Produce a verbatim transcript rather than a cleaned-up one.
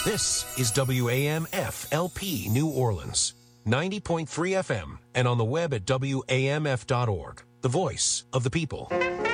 This is W A M F L P New Orleans, ninety point three F M, and on the web at W A M F dot org, the voice of the people.